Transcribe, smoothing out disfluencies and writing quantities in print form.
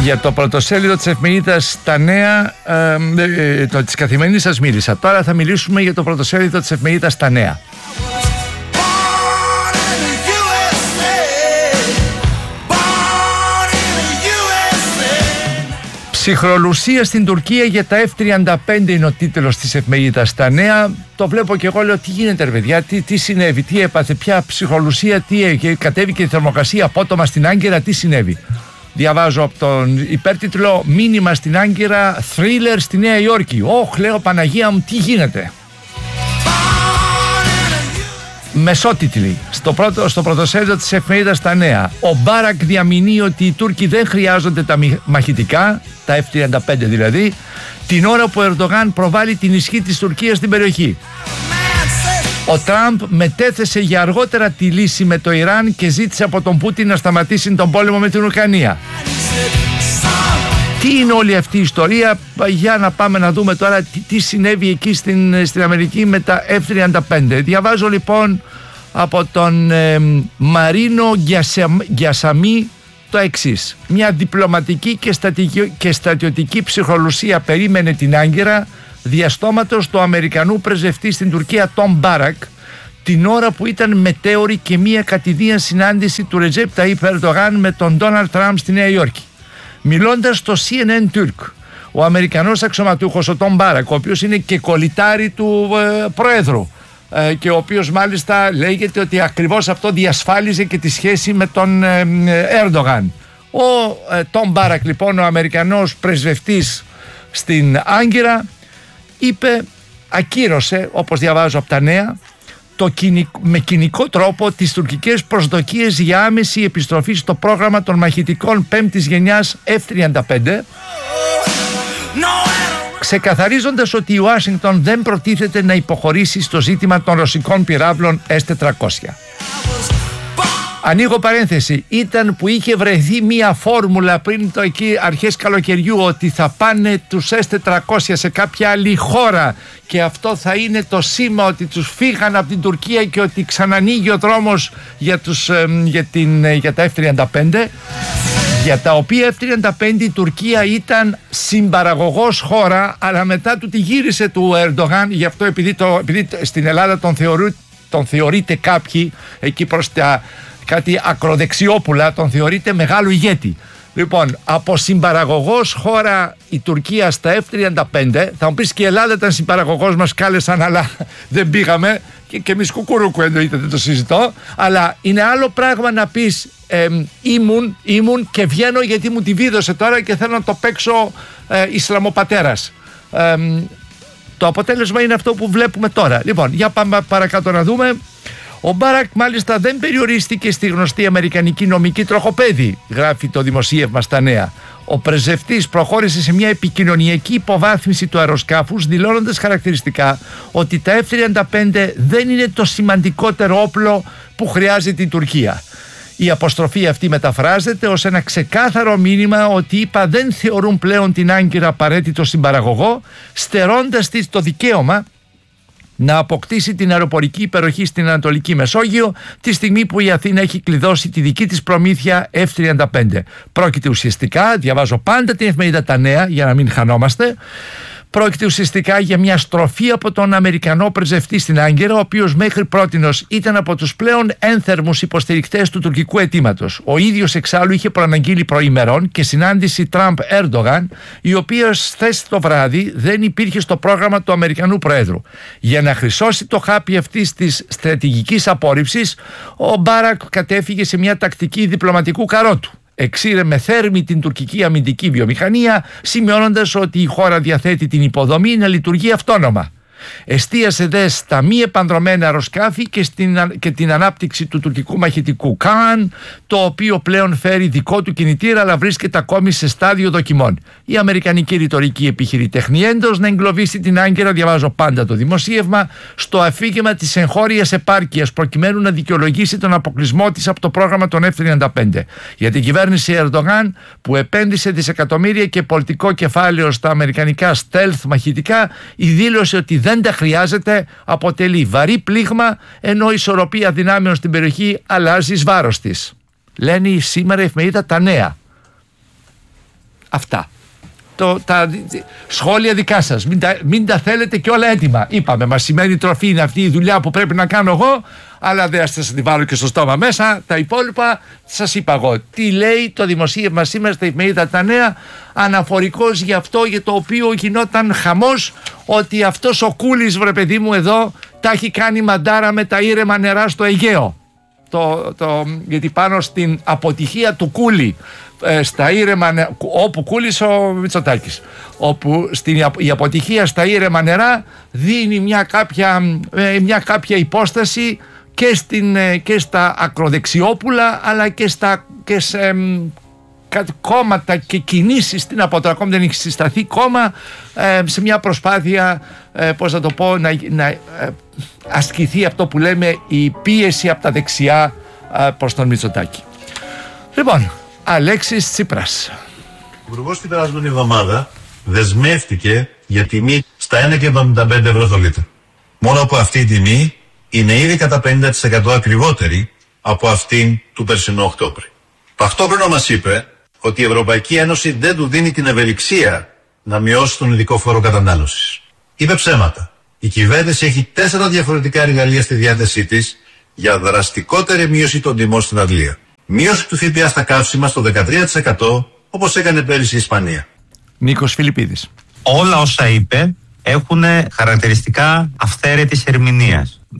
Για το πρωτοσέλιδο της εφημερίδας Τα Νέα, της Καθημερινής σας μίλησα. Τώρα θα μιλήσουμε για το πρωτοσέλιδο της εφημερίδας Τα Νέα. Ψυχρολουσία στην Τουρκία για τα F-35 είναι ο τίτλος της εφημερίδας Τα Νέα. Το βλέπω και εγώ, λέω τι γίνεται ρε παιδιά, τι συνέβη, τι έπαθε, ποια ψυχρολουσία, κατέβηκε η θερμοκρασία απότομα στην Άγκυρα, τι συνέβη. Διαβάζω από τον υπέρτιτλο «Μήνυμα στην Άγκυρα, θρίλερ στη Νέα Υόρκη». Όχ, λέω Παναγία μου, τι γίνεται. Μεσότιτλοι στο πρωτοσέλιδο της εφημερίδας Τα Νέα. Ο Μπάρακ διαμηνύει ότι οι Τούρκοι δεν χρειάζονται τα μαχητικά, τα F-35 δηλαδή, την ώρα που ο Ερντογάν προβάλλει την ισχύ της Τουρκίας στην περιοχή. Ο Τραμπ μετέθεσε για αργότερα τη λύση με το Ιράν και ζήτησε από τον Πούτιν να σταματήσει τον πόλεμο με την Ουκρανία. Τι είναι όλη αυτή η ιστορία? Για να πάμε να δούμε τώρα τι συνέβη εκεί στην Αμερική με τα F-35. Διαβάζω λοιπόν από τον Μαρίνο Γκιασαμί το εξής. Μια διπλωματική και στρατιωτική ψυχρολουσία περίμενε την Άγκυρα διαστόματος του Αμερικανού πρεσβευτή στην Τουρκία Τον Μπάρακ, την ώρα που ήταν μετέωρη και μια κατηδίαν συνάντηση του Ρετζέπ Ταΐπ Ερντογάν με τον Ντόναλντ Τραμπ στη Νέα Υόρκη. Μιλώντας στο CNN Turk, ο Αμερικανός αξιωματούχος ο Τον Μπάρακ, ο οποίος είναι και κολλητάρι του Προέδρου και ο οποίος μάλιστα λέγεται ότι ακριβώς αυτό διασφάλιζε και τη σχέση με τον Ερντογάν. Ο Τον Μπάρακ λοιπόν, ο Αμερικανός πρεσβευτής στην Άγκυρα, ακύρωσε, όπως διαβάζω από τα Νέα, με κοινικό τρόπο τις τουρκικές προσδοκίες για άμεση επιστροφή στο πρόγραμμα των μαχητικών 5ης γενιάς F-35, ξεκαθαρίζοντας ότι η Ουάσιγκτον δεν προτίθεται να υποχωρήσει στο ζήτημα των ρωσικών πυράβλων S-400. Ανοίγω παρένθεση, ήταν που είχε βρεθεί μία φόρμουλα πριν το εκεί αρχές καλοκαιριού ότι θα πάνε τους S-400 σε κάποια άλλη χώρα και αυτό θα είναι το σήμα ότι τους φύγαν από την Τουρκία και ότι ξανανοίγει ο δρόμος για τα F-35, για τα οποία F-35 η Τουρκία ήταν συμπαραγωγός χώρα, αλλά μετά του τη γύρισε του Ερντογάν. Γι' αυτό επειδή στην Ελλάδα τον θεωρείται κάποιοι εκεί προς τα κάτι ακροδεξιόπουλα, τον θεωρείται μεγάλο ηγέτη. Λοιπόν, από συμπαραγωγός χώρα η Τουρκία στα F-35, θα μου πεις και η Ελλάδα ήταν συμπαραγωγός, μας κάλεσαν αλλά δεν πήγαμε και εμείς κουκουρούκου εννοείται, δεν το συζητώ, αλλά είναι άλλο πράγμα να πεις ήμουν και βγαίνω γιατί μου τη βίδωσε τώρα και θέλω να το παίξω Ισλαμοπατέρας. Το αποτέλεσμα είναι αυτό που βλέπουμε τώρα. Λοιπόν, για πάμε παρακάτω να δούμε. Ο Μπάρακ μάλιστα δεν περιορίστηκε στη γνωστή αμερικανική νομική τροχοπέδη, γράφει το δημοσίευμα στα Νέα. Ο πρεσβευτής προχώρησε σε μια επικοινωνιακή υποβάθμιση του αεροσκάφους, δηλώνοντας χαρακτηριστικά ότι τα F-35 δεν είναι το σημαντικότερο όπλο που χρειάζεται η Τουρκία. Η αποστροφή αυτή μεταφράζεται ως ένα ξεκάθαρο μήνυμα ότι οι ΗΠΑ δεν θεωρούν πλέον την Άγκυρα απαραίτητο συμπαραγωγό, στερώντας της το δικαίωμα να αποκτήσει την αεροπορική υπεροχή στην Ανατολική Μεσόγειο τη στιγμή που η Αθήνα έχει κλειδώσει τη δική της προμήθεια F-35. Πρόκειται ουσιαστικά, διαβάζω πάντα την εφημερίδα Τα Νέα για να μην χανόμαστε, πρόκειται ουσιαστικά για μια στροφή από τον Αμερικανό πρεσβευτή στην Άγκυρα, ο οποίος μέχρι πρότινος ήταν από τους πλέον ένθερμους υποστηρικτές του τουρκικού αιτήματος. Ο ίδιος εξάλλου είχε προαναγγείλει προημερών και συνάντηση Τραμπ-Ερντογάν, η οποία χθες το βράδυ δεν υπήρχε στο πρόγραμμα του Αμερικανού Προέδρου. Για να χρυσώσει το χάπι αυτής της στρατηγικής απόρριψης, ο Μπάρακ κατέφυγε σε μια τακτική διπλωματικού καρότου. Εξήρε με θέρμη την τουρκική αμυντική βιομηχανία, σημειώνοντας ότι η χώρα διαθέτει την υποδομή να λειτουργεί αυτόνομα. Εστίασε δε στα μη επανδρομένα αεροσκάφη και την ανάπτυξη του τουρκικού μαχητικού Καν, το οποίο πλέον φέρει δικό του κινητήρα αλλά βρίσκεται ακόμη σε στάδιο δοκιμών. Η αμερικανική ρητορική επιχειρεί τεχνιέντος να εγκλωβίσει την Άγκυρα, διαβάζω πάντα το δημοσίευμα, στο αφήγημα της εγχώριας επάρκειας προκειμένου να δικαιολογήσει τον αποκλεισμό της από το πρόγραμμα των F-35. Για την κυβέρνηση Ερντογάν, που επένδυσε δισεκατομμύρια και πολιτικό κεφάλαιο στα αμερικανικά stealth μαχητικά, η δήλωση ότι δεν τα χρειάζεται αποτελεί βαρύ πλήγμα, ενώ η ισορροπία δυνάμεων στην περιοχή αλλάζει εις βάρος της. Λένε σήμερα η εφημερίδα Τα Νέα. Αυτά. Τα σχόλια δικά σας. Μην τα θέλετε και όλα έτοιμα. Είπαμε, μας σημαίνει τροφή, είναι αυτή η δουλειά που πρέπει να κάνω εγώ, αλλά δεν θα σας τη βάλω και στο στόμα μέσα. Τα υπόλοιπα σας είπα εγώ. Τι λέει το δημοσίευμα σήμερα στα εφημερίδα Τα Νέα, αναφορικός για αυτό για το οποίο γινόταν χαμός, ότι αυτός ο Κούλης, βρε παιδί μου, εδώ τα έχει κάνει μαντάρα με τα ήρεμα νερά στο Αιγαίο. Γιατί πάνω στην αποτυχία του Κούλη, στα ήρεμα, όπου κούλησε ο Μητσοτάκης, όπου η αποτυχία στα ήρεμα νερά δίνει μια κάποια υπόσταση και στα ακροδεξιόπουλα, αλλά και σε κόμματα και κινήσεις στην απότρα. Ακόμη δεν έχει συσταθεί κόμμα, σε μια προσπάθεια, πώς να το πω, να ασκηθεί αυτό που λέμε η πίεση από τα δεξιά προς τον Μητσοτάκη. Λοιπόν, Αλέξης Τσίπρας. Ο Υπουργός την περασμένη εβδομάδα δεσμεύτηκε για τιμή στα 1,75 ευρώ το λίτρο. Μόνο που αυτή η τιμή είναι ήδη κατά 50% ακριβότερη από αυτήν του περσινού Οκτώβρη. Ταυτόχρονα μας είπε ότι η Ευρωπαϊκή Ένωση δεν του δίνει την ευελιξία να μειώσει τον ειδικό φόρο κατανάλωσης. Είπε ψέματα. Η κυβέρνηση έχει 4 διαφορετικά εργαλεία στη διάθεσή της για δραστικότερη μείωση των τιμών στην Αγγλία. Μείωση του ΦΠΑ στα καύσιμα στο 13%, όπως έκανε πέρυσι η Ισπανία. Νίκος Φιλιππίδης. Όλα όσα είπε έχουν χαρακτηριστικά αυθαίρετης ερμηνείας.